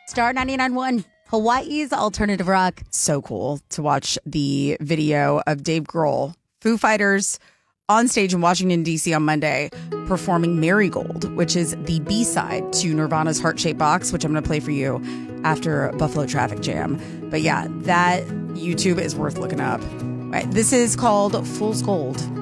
Star 99.1, Hawaii's alternative rock. So cool to watch the video of Dave Grohl, Foo Fighters, on stage in Washington, D.C. on Monday, performing Marigold, which is the B-side to Nirvana's Heart-Shaped Box, which I'm going to play for you after Buffalo Traffic Jam. But yeah, that YouTube is worth looking up. Right, this is called Fool's Gold.